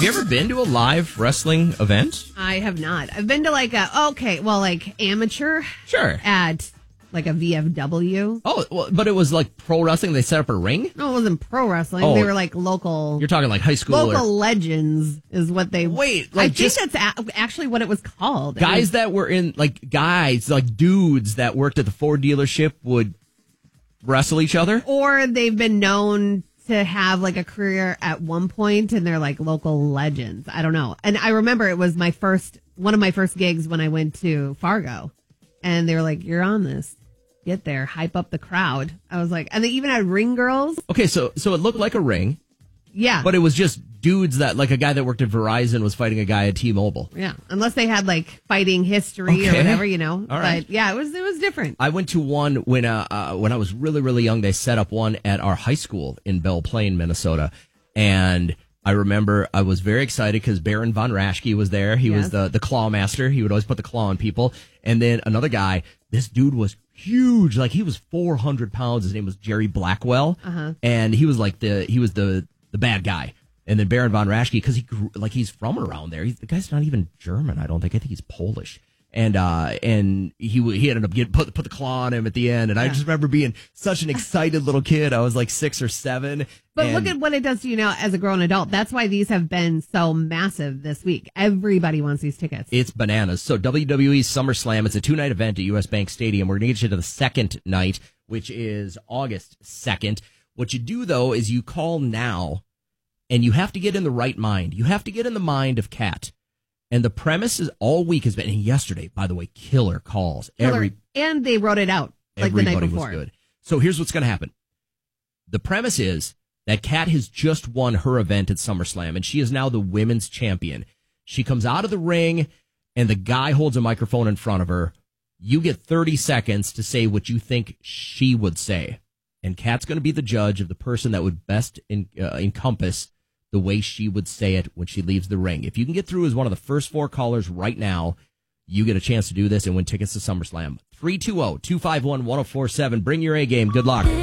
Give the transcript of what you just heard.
Have you ever been to a live wrestling event? I have not. I've been to like amateur. Sure. At like a VFW. Oh, well, but it was like pro wrestling. They set up a ring? No, it wasn't pro wrestling. Oh. They were like local. You're talking like high school. Local legends is what they. Wait, like I think that's actually what it was called. Guys that were in dudes that worked at the Ford dealership would wrestle each other? Or they've been known to have like a career at one point and they're like local legends. I don't know. And I remember it was one of my first gigs when I went to Fargo. And they were like, "You're on this. Get there, hype up the crowd." I was like, and they even had ring girls. Okay, so it looked like a ring. Yeah. But it was just dudes that, like a guy that worked at Verizon was fighting a guy at T-Mobile. Yeah. Unless they had like fighting history or whatever, All right. But yeah, it was different. I went to one when I was really, really young. They set up one at our high school in Belle Plaine, Minnesota. And I remember I was very excited because Baron von Raschke was there. He was the claw master. He would always put the claw on people. And then another guy, this dude was huge. Like he was 400 pounds. His name was Jerry Blackwell. And he was like the bad guy. And then Baron von Raschke, because he's from around there. The guy's not even German, I don't think. I think he's Polish. And he ended up getting put the claw on him at the end. And I just remember being such an excited little kid. I was like 6 or 7. But look at what it does to you now as a grown adult. That's why these have been so massive this week. Everybody wants these tickets. It's bananas. So WWE SummerSlam, it's a 2-night event at US Bank Stadium. We're going to get you to the second night, which is August 2nd. What you do, though, is you call now, and you have to get in the right mind. You have to get in the mind of Kat. And the premise is all week has been, and yesterday, by the way, killer calls. And they wrote it out like the night before. Everybody was good. So here's what's going to happen. The premise is that Kat has just won her event at SummerSlam, and she is now the women's champion. She comes out of the ring, and the guy holds a microphone in front of her. You get 30 seconds to say what you think she would say. And Kat's going to be the judge of the person that would best encompass the way she would say it when she leaves the ring. If you can get through as one of the first 4 callers right now, you get a chance to do this and win tickets to SummerSlam. 320-251-1047. Bring your A game. Good luck.